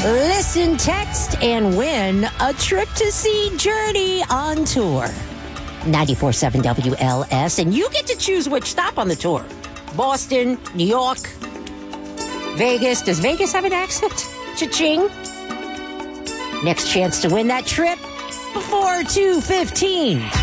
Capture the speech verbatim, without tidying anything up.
Listen, text, and win a trip to see Journey on tour. ninety-four point seven W L S, and you get to choose which stop on the tour. Boston, New York, Vegas. Does Vegas have an accent? Cha-ching. Next chance to win that trip before two fifteen.